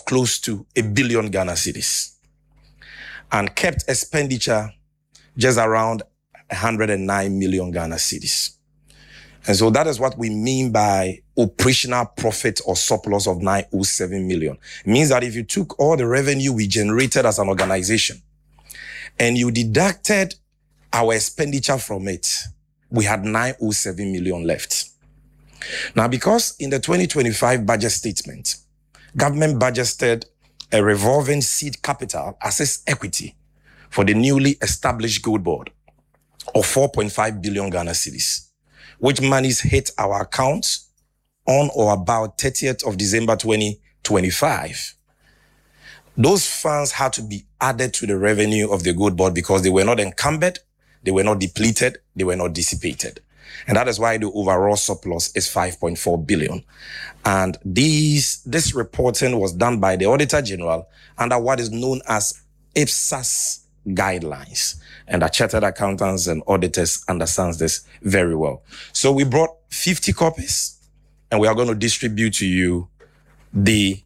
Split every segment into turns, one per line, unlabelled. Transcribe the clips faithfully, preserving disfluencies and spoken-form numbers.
close to a billion Ghana cedis and kept expenditure just around one hundred nine million Ghana cedis. And so that is what we mean by operational profit or surplus of nine hundred seven million. It means that if you took all the revenue we generated as an organization and you deducted our expenditure from it, we had nine hundred seven million left. Now, because in the twenty twenty-five budget statement, government budgeted a revolving seed capital as its equity for the newly established gold board of four point five billion Ghana cedis, which monies hit our accounts on or about thirtieth of December twenty twenty-five. Those funds had to be added to the revenue of the gold board because they were not encumbered, they were not depleted, they were not dissipated. And that is why the overall surplus is five point four billion. And these, this reporting was done by the Auditor General under what is known as I P S A S guidelines. And the chartered accountants and auditors understands this very well. So we brought fifty copies and we are going to distribute to you the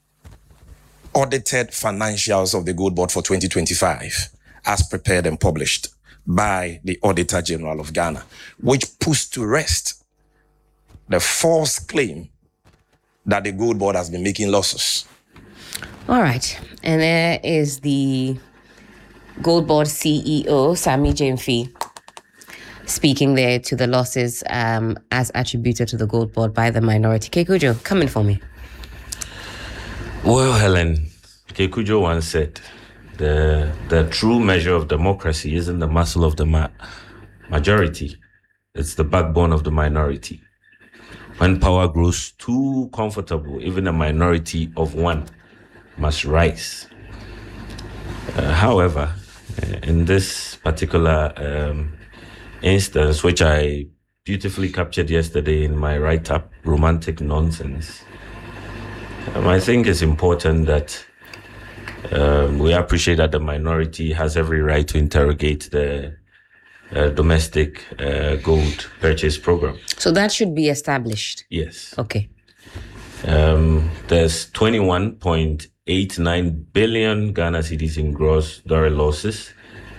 audited financials of the gold board for twenty twenty-five as prepared and published by the Auditor General of Ghana, which puts to rest the false claim that the gold board has been making losses.
All right. And there is the gold board C E O, Sammy Gyamfi, speaking there to the losses um, as attributed to the gold board by the minority. Kekujo, come in for me.
Well, Helen, Kekujo once said, The, the true measure of democracy isn't the muscle of the ma- majority. It's the backbone of the minority. When power grows too comfortable, even a minority of one must rise. Uh, however, in this particular um, instance, which I beautifully captured yesterday in my write-up, Romantic Nonsense, um, I think it's important that Um, we appreciate that the minority has every right to interrogate the uh, domestic uh, gold purchase program.
So that should be established?
Yes.
Okay.
Um, there's twenty-one point eight nine billion Ghana cedis in gross dollar losses,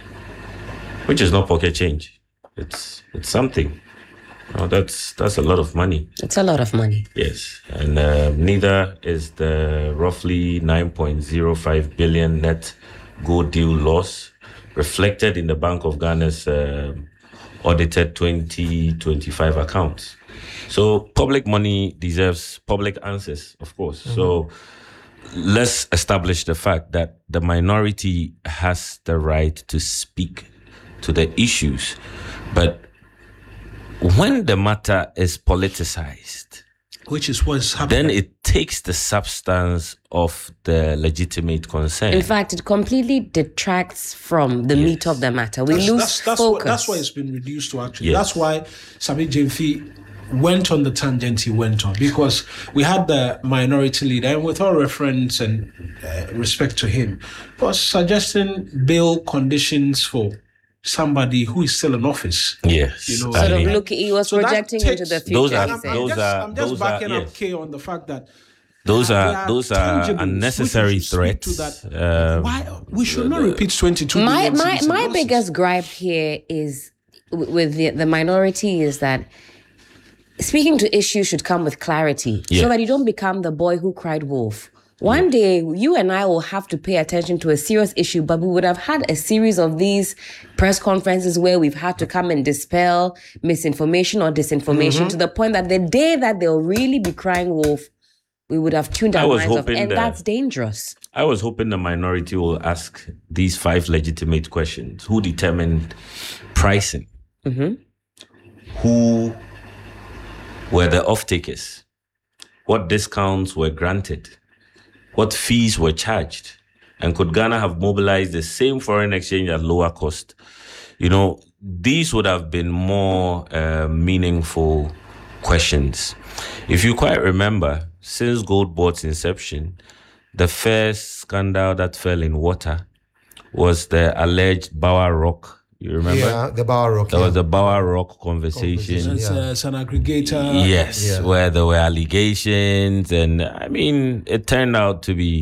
which is not pocket change. It's it's something. Oh, that's that's a lot of money.
It's a lot of money.
Yes, and uh, neither is the roughly nine point zero five billion net gold deal loss reflected in the Bank of Ghana's uh, audited twenty twenty-five accounts. So public money deserves public answers, of course. Mm-hmm. So let's establish the fact that the minority has the right to speak to the issues, but when the matter is politicized,
which is what's happening,
then it takes the substance of the legitimate concern.
In fact, it completely detracts from the yes. meat of the matter. We
that's,
lose
that's, that's
focus.
What, that's why it's been reduced to actually.
Yes.
That's why Sammy Gyamfi went on the tangent he went on, because we had the minority leader, and with all reference and uh, respect to him, was suggesting bail conditions for somebody who is still in office.
Yes.
You know,
sort of look, he was
so
projecting
takes,
into the future.
Those are,
I'm, I'm
those
just,
are,
I'm just
those
backing
are,
up
yes.
K on the fact that
those are,
are
those are
tangibles,
unnecessary threats.
That,
um,
why we should not repeat twenty-two.
My my my biggest gripe here is with the, the minority is that speaking to issues should come with clarity, yeah. so that you don't become the boy who cried wolf. One yeah. day, you and I will have to pay attention to a serious issue, but we would have had a series of these press conferences where we've had to come and dispel misinformation or disinformation mm-hmm. to the point that the day that they'll really be crying wolf, we would have tuned our minds off, and that, that's dangerous.
I was hoping the minority will ask these five legitimate questions. Who determined pricing?
Mm-hmm.
Who were the off-takers? What discounts were granted? What fees were charged? And could Ghana have mobilized the same foreign exchange at lower cost? You know, these would have been more uh, meaningful questions. If you quite remember, since Gold Board's inception, the first scandal that fell in water was the alleged Bower Rock. You remember?
Yeah, the Bower Rock.
There
yeah.
was the Bower Rock conversation.
It's, uh, it's an aggregator.
Yes, yeah. where there were allegations. And I mean, it turned out to be